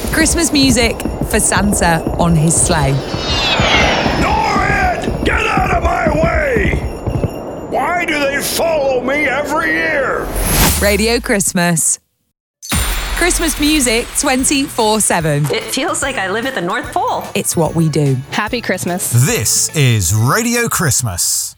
Christmas music for Santa on his sleigh. Norrid! Get out of my way! Why do they follow me every year? Radio Christmas. Christmas music 24/7. It feels like I live at the North Pole. It's what we do. Happy Christmas. This is Radio Christmas.